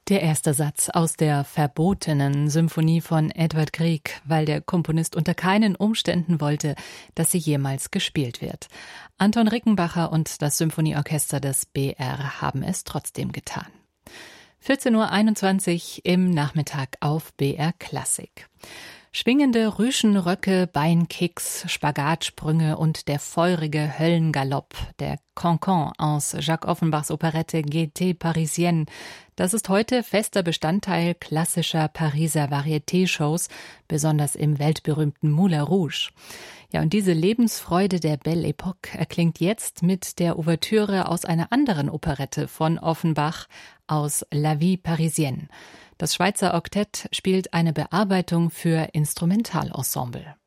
Der erste Satz aus der verbotenen Symphonie von Edvard Grieg, weil der Komponist unter keinen Umständen wollte, dass sie jemals gespielt wird. Anton Rickenbacher und das Symphonieorchester des BR haben es trotzdem getan. 14:21 Uhr im Nachmittag auf BR Klassik. Schwingende Rüschenröcke, Beinkicks, Spagatsprünge und der feurige Höllengalopp, der Cancan aus Jacques Offenbachs Operette Gaîté Parisienne, das ist heute fester Bestandteil klassischer Pariser Varieté-Shows, besonders im weltberühmten Moulin Rouge. Ja, und diese Lebensfreude der Belle Époque erklingt jetzt mit der Ouvertüre aus einer anderen Operette von Offenbach, aus La Vie Parisienne. Das Schweizer Oktett spielt eine Bearbeitung für Instrumentalensemble.